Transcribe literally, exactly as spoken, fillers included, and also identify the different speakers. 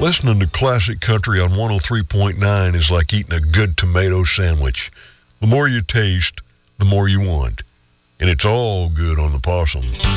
Speaker 1: Listening to classic country on one oh three point nine is like eating a good tomato sandwich. The more you taste, the more you want. And it's all good on the Possum.